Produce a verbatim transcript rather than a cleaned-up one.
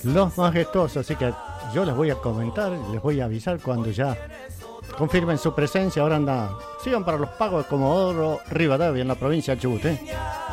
los majestuosos. Así que yo les voy a comentar, les voy a avisar cuando ya confirmen su presencia. Ahora anda, sigan para los pagos de Comodoro Rivadavia en la provincia de Chubut, ¿eh?